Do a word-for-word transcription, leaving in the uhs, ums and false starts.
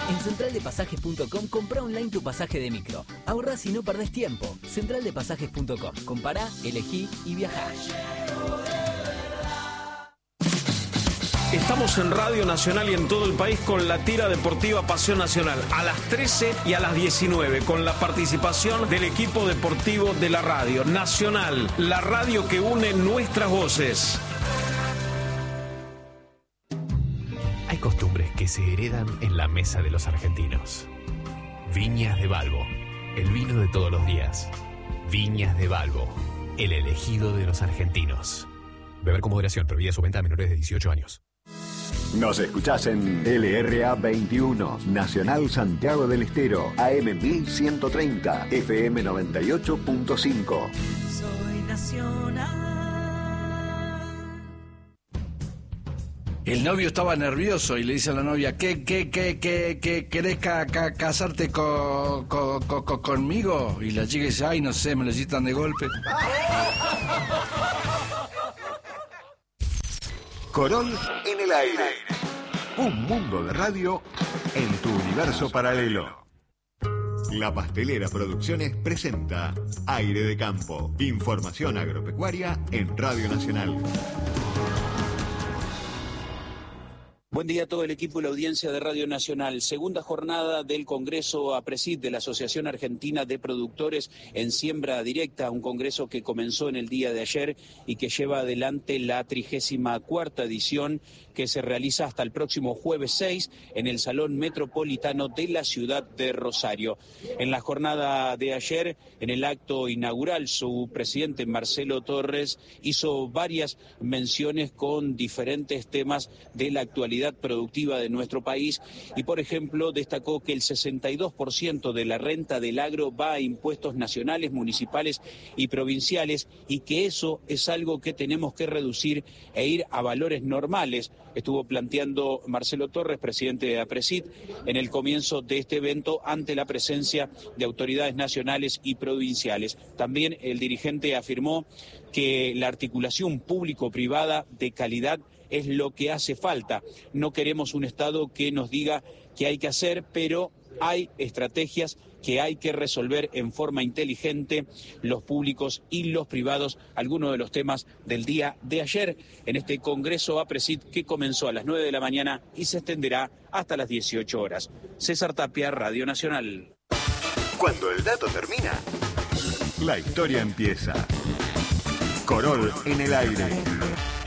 En central de pasajes punto com comprá online tu pasaje de micro. Ahorrás y no perdés tiempo. central de pasajes punto com. Compará, elegí y viajá. Estamos en Radio Nacional y en todo el país con la tira deportiva Pasión Nacional a las trece y a las diecinueve con la participación del equipo deportivo de la Radio Nacional, la radio que une nuestras voces. Hay costumbres que se heredan en la mesa de los argentinos. Viñas de Balbo, el vino de todos los días. Viñas de Balbo, el elegido de los argentinos. Beber con moderación, prohibida su venta a menores de dieciocho años. Nos escuchás en L R A veintiuno, Nacional Santiago del Estero, A M mil ciento treinta, F M noventa y ocho punto cinco. Soy nacional. El novio estaba nervioso y le dice a la novia, ¿qué, qué, qué, qué, qué querés ca, ca, casarte co, co, co, co, conmigo? Y la chica dice, ay, no sé, me lo citan de golpe. Corol en el aire. Un mundo de radio en tu universo paralelo. La Pastelera Producciones presenta Aire de Campo. Información agropecuaria en Radio Nacional. Buen día a todo el equipo y la audiencia de Radio Nacional. Segunda jornada del Congreso APRESID de la Asociación Argentina de Productores en Siembra Directa, un congreso que comenzó en el día de ayer y que lleva adelante la trigésima cuarta edición que se realiza hasta el próximo jueves seis en el Salón Metropolitano de la ciudad de Rosario. En la jornada de ayer, en el acto inaugural, su presidente Marcelo Torres hizo varias menciones con diferentes temas de la actualidad productiva de nuestro país y, por ejemplo, destacó que el sesenta y dos por ciento de la renta del agro va a impuestos nacionales, municipales y provinciales y que eso es algo que tenemos que reducir e ir a valores normales. Estuvo planteando Marcelo Torres, presidente de APRESID, en el comienzo de este evento ante la presencia de autoridades nacionales y provinciales. También el dirigente afirmó que la articulación público-privada de calidad es lo que hace falta. No queremos un Estado que nos diga qué hay que hacer, pero hay estrategias que hay que resolver en forma inteligente, los públicos y los privados, algunos de los temas del día de ayer en este Congreso APRESID que comenzó a las nueve de la mañana y se extenderá hasta las dieciocho horas. César Tapia, Radio Nacional. Cuando el dato termina, la historia empieza. Corol en el aire.